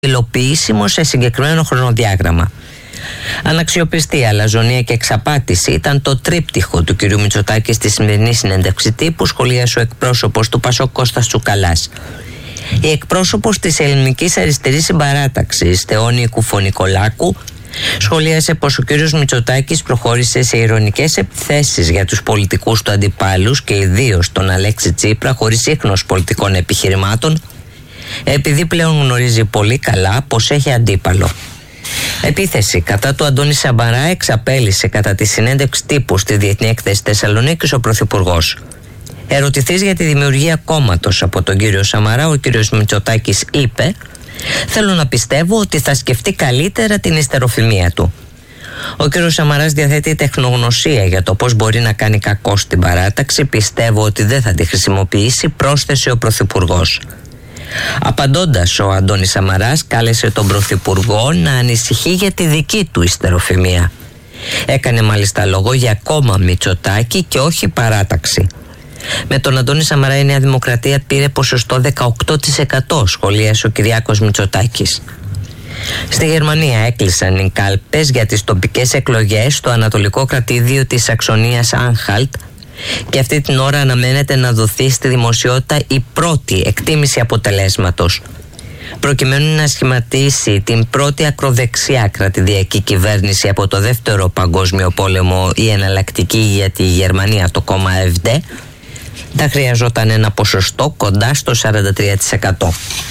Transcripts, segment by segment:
υλοποιήσιμο σε συγκεκριμένο χρονοδιάγραμμα. Αναξιοπιστία, αλαζονία και εξαπάτηση ήταν το τρίπτυχο του κ. Μητσοτάκη στη σημερινή συνέντευξη τύπου, σχολίασε ο εκπρόσωπος του ΠΑΣΟΚ Κώστας Τσουκαλάς. Η εκπρόσωπος της Ελληνικής Αριστερής Συμπαράταξης, Θεόνη Κουφονικολάκου, σχολίασε πως ο κ. Μητσοτάκης προχώρησε σε ειρωνικές επιθέσεις για τους πολιτικούς του αντιπάλους και ιδίως τον Αλέξη Τσίπρα, χωρίς ίχνος πολιτικών επιχειρημάτων, επειδή πλέον γνωρίζει πολύ καλά πως έχει αντίπαλο. Επίθεση κατά του Αντώνη Σαμαρά εξαπέλυσε κατά τη συνέντευξη τύπου στη Διεθνή Έκθεση Θεσσαλονίκης ο Πρωθυπουργός. Ερωτηθείς για τη δημιουργία κόμματος από τον κύριο Σαμαρά, ο κύριος Μητσοτάκης είπε: «Θέλω να πιστεύω ότι θα σκεφτεί καλύτερα την ιστεροφημία του». Ο κύριος Σαμαράς διαθέτει τεχνογνωσία για το πώς μπορεί να κάνει κακό στην παράταξη. Πιστεύω ότι δεν θα τη χρησιμοποιήσει, πρόσθεσε ο Πρωθυπουργός. Απαντώντας, ο Αντώνης Σαμαράς κάλεσε τον Πρωθυπουργό να ανησυχεί για τη δική του ιστεροφημία. Έκανε μάλιστα λόγο για κόμμα Μητσοτάκη και όχι παράταξη. Με τον Αντώνη Σαμαρά η Νέα Δημοκρατία πήρε ποσοστό 18%, σχολίασε ο Κυριάκος Μητσοτάκης. Στη Γερμανία έκλεισαν οι κάλπες για τις τοπικές εκλογές στο ανατολικό κρατήδιο της Σαξονίας Άνχαλτ και αυτή την ώρα αναμένεται να δοθεί στη δημοσιότητα η πρώτη εκτίμηση αποτελέσματος. Προκειμένου να σχηματίσει την πρώτη ακροδεξιά κρατηδιακή κυβέρνηση από το Δεύτερο Παγκόσμιο Πόλεμο, η εναλλακτική για τη Γερμανία, το κόμμα AfD, θα χρειαζόταν ένα ποσοστό κοντά στο 43%.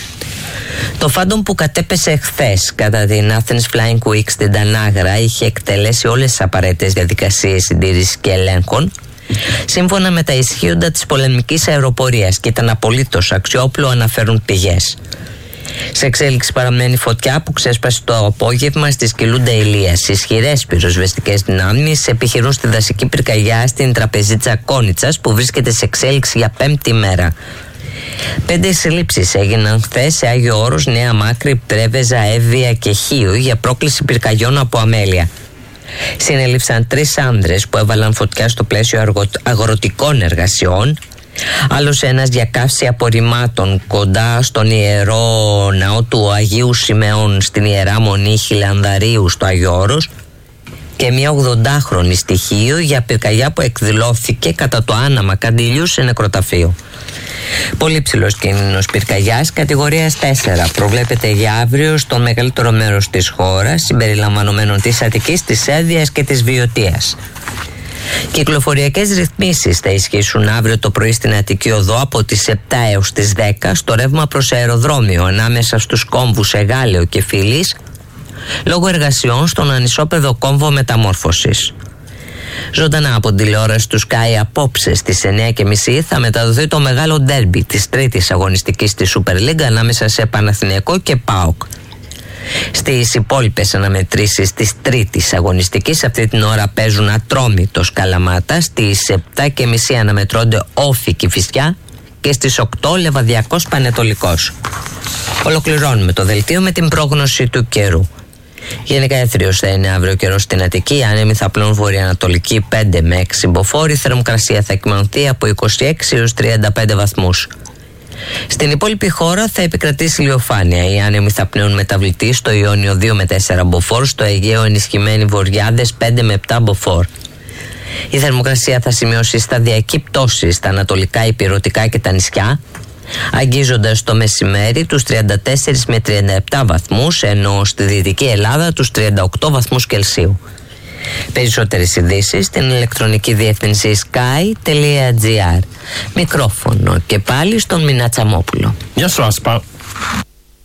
Το φάντομ που κατέπεσε χθες κατά την Athens Flying Week στην Τανάγρα είχε εκτελέσει όλες τις απαραίτητες διαδικασίες συντήρησης και ελέγχων σύμφωνα με τα ισχύοντα της πολεμικής αεροπορίας και ήταν απολύτως αξιόπλο, αναφέρουν πηγές. Σε εξέλιξη παραμένει φωτιά που ξέσπασε το απόγευμα στη Σκυλούντα Ηλίας. Ισχυρές πυροσβεστικές δυνάμεις επιχειρούν στη δασική πυρκαγιά στην τραπεζίτσα Κόνιτσας που βρίσκεται σε εξέλιξη για 5η μέρα. 5 συλλήψεις έγιναν χθες σε Άγιο Όρος, Νέα Μάκρη, Πρέβεζα, Εύβοια και Χίο για πρόκληση πυρκαγιών από αμέλεια. Συνελήφθησαν 3 άνδρες που έβαλαν φωτιά στο πλαίσιο αγροτικών εργασιών. Άλλος ένας για καύση απορριμμάτων κοντά στον Ιερό Ναό του Αγίου Σιμεών στην Ιερά Μονή Χιλανδαρίου στο Άγιο Όρος και μια 80χρονη στοιχείο για πυρκαγιά που εκδηλώθηκε κατά το άναμα Καντιλιού σε νεκροταφείο. Πολύ ψηλός κίνδυνος πυρκαγιάς κατηγορίας 4 προβλέπεται για αύριο στο μεγαλύτερο μέρος της χώρας, συμπεριλαμβανομένων της Αττικής, της Εύβοιας και της Βιωτίας. Κυκλοφοριακές ρυθμίσεις θα ισχύσουν αύριο το πρωί στην Αττική Οδό από τις 7 έως τις 10 στο ρεύμα προς αεροδρόμιο ανάμεσα στους κόμβους Εγάλεο και Φιλής λόγω εργασιών στον ανισόπεδο κόμβο μεταμόρφωσης. Ζωντανά από την τηλεόραση του Sky απόψε στις 9:30 θα μεταδοθεί το μεγάλο ντέρμπι της τρίτης αγωνιστικής της Super League ανάμεσα σε Παναθηναϊκό και ΠΑΟΚ. Στις υπόλοιπες αναμετρήσεις της τρίτης αγωνιστικής αυτή την ώρα παίζουν Ατρόμητος Καλαμάτα, στις 7:30 αναμετρώνται Όφη Κηφισιά και στις 8 Λεβαδιακός Πανετολικός. Ολοκληρώνουμε το δελτίο με την πρόγνωση του καιρού. Γενικά έθριος θα είναι αύριο καιρός στην Αττική, άνεμοι θα πλέουν βορειοανατολική 5 με 6 μποφόρ, η θερμοκρασία θα εκμανωθεί από 26 έως 35 βαθμούς. Στην υπόλοιπη χώρα θα επικρατήσει ηλιοφάνεια. Οι άνεμοι θα πνέουν μεταβλητή στο Ιόνιο 2 με 4 μποφόρ, στο Αιγαίο ενισχυμένοι βορειάδες 5 με 7 μποφόρ. Η θερμοκρασία θα σημειώσει σταδιακή πτώση στα ανατολικά, υπηρετικά και τα νησιά, αγγίζοντας το μεσημέρι τους 34 με 37 βαθμούς, ενώ στη Δυτική Ελλάδα τους 38 βαθμούς Κελσίου. Περισσότερες ειδήσεις στην ηλεκτρονική διεύθυνση sky.gr. Μικρόφωνο και πάλι στον Μινά Τσαμόπουλο. Γεια σου Άσπα.